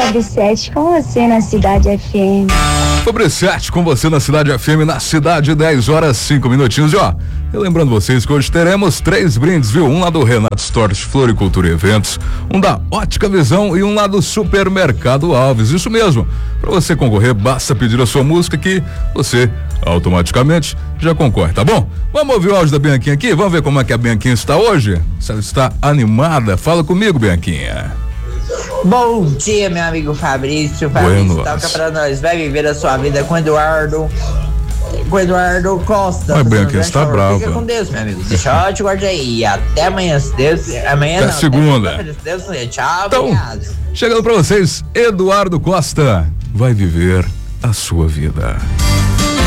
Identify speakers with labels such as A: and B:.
A: Fabricete com você na Cidade FM.
B: Fabricete com você na Cidade FM, na cidade, 10 horas 5 minutinhos. E ó, lembrando vocês que hoje teremos 3 brindes, viu? Um lá do Renato Stores Floricultura e Eventos, um da Ótica Visão e um lá do Supermercado Alves. Isso mesmo. Para você concorrer, basta pedir a sua música que você automaticamente já concorre, tá bom? Vamos ouvir o áudio da Bianquinha aqui? Vamos ver como é que a Bianquinha está hoje? Se ela está animada, fala comigo, Bianquinha.
C: Bom dia, meu amigo Fabrício.
B: Bueno,
C: toca pra nós. Vai viver a sua vida com Eduardo Costa.
B: Mas Bianquinha está brava.
C: Fica com Deus, meu amigo. Deixa eu te guardar aí. Até amanhã, se Deus. Amanhã
B: até
C: não.
B: segunda.
C: Até Deus, tchau,
B: então,
C: obrigado.
B: Chegando pra vocês, Eduardo Costa vai viver a sua vida.